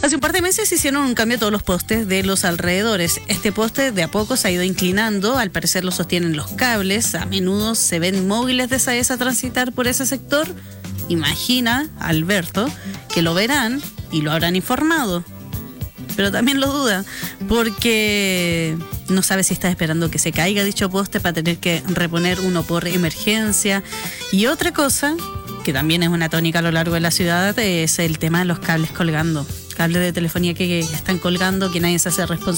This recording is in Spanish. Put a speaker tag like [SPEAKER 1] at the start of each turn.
[SPEAKER 1] Hace un par de meses hicieron un cambio a todos los postes de los alrededores. Este poste de a poco se ha ido inclinando, al parecer lo sostienen los cables, a menudo se ven móviles de SAESA transitar por ese sector. Imagina, Alberto, que lo verán y lo habrán informado. Pero también lo duda, porque no sabe si está esperando que se caiga dicho poste para tener que reponer uno por emergencia. Y otra cosa, que también es una tónica a lo largo de la ciudad, es el tema de los cables colgando. Cables de telefonía que están colgando, que nadie se hace responsable.